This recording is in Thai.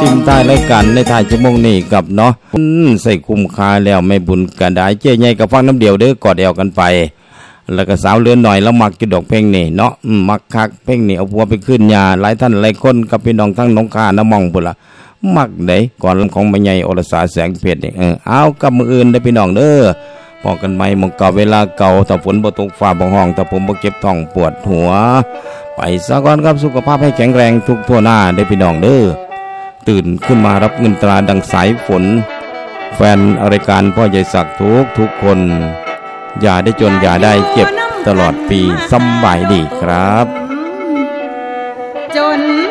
มท้ายรายการในท้ายชั่วโมงนี้กับเนาะใส่คุ้มค่าแล้วไม่บุญกันได้เจ๊ใหญ่กับฟังน้ำเดียวเด้อกอดแอวกันไปแล้วก็สาวเลือนหน่อยแล้วมักจุดดอกเพลงนี่เนาะมักคักเพลงนี่เอาหัวไปขึ้นยาหลายท่านหลายคนกับพี่น้องทั้งน้องคาน้ำมองพุ่นละมักได้ก่อนของแม่ใหญ่อรสาแสงเพชรนี่เอากับมืออื่นได้พี่น้องเด้อพอกันใหม่มองเก่าเวลาเก่าถ้าฝนบ่ตกฟ้าบ่ห้องถ้าผมบ่เก็บท้องปวดหัวไปซะก่อนครับสุขภาพให้แข็งแรงทุกทั่วหน้าได้พี่น้องเด้อตื่นขึ้นมารับเงินตราดังสายฝนแฟนรายการพ่อใหญ่ศักดิ์ทุกคนอย่าได้จนอย่าได้เจ็บตลอดปีสำบายดีครับ